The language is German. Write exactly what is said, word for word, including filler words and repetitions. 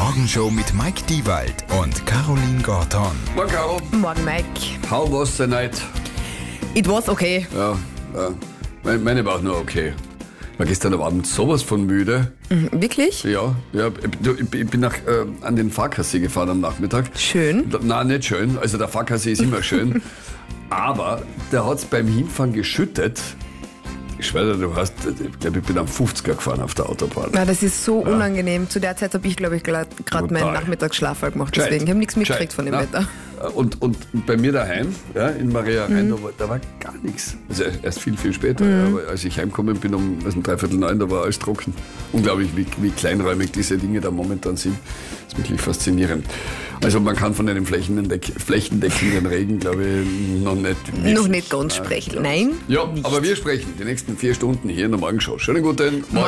Morgenshow mit Mike Diewald und Caroline Gorton. Morgen, Caro. Morgen, Mike. How was the night? It was okay. Ja, ja. Meine, meine war auch nur okay. Ich war gestern Abend sowas von müde. Mhm, wirklich? Ja, ja ich, ich bin nach, äh, an den Fahrkassee gefahren am Nachmittag. Schön. Nein, nicht schön. Also der Fahrkassee ist immer schön. Aber der hat es beim Hinfahren geschüttet. Ich schwöre, du hast, ich glaube, ich bin am fünfziger gefahren auf der Autobahn. Na, das ist so ja. unangenehm. Zu der Zeit habe ich, glaube ich, gerade meinen Nachmittagsschlaf gemacht. Deswegen ich habe nichts mitgekriegt von dem Na, Wetter. Und, und bei mir daheim, ja, in Maria Rhein, mhm. da, war, da war gar nichts. Also erst viel, viel später. Mhm. Ja, aber als ich heimgekommen bin um also dreiviertel neun, da war alles trocken. Unglaublich, wie, wie kleinräumig diese Dinge da momentan sind. Das ist wirklich faszinierend. Also man kann von einem flächendeck, flächendeckenden Regen, glaube ich, noch nicht wirklich, noch nicht ganz sprechen. Nein. Ja, nicht. Aber wir sprechen die nächsten vier Stunden hier in der Morgenshow. Schönen guten Morgen.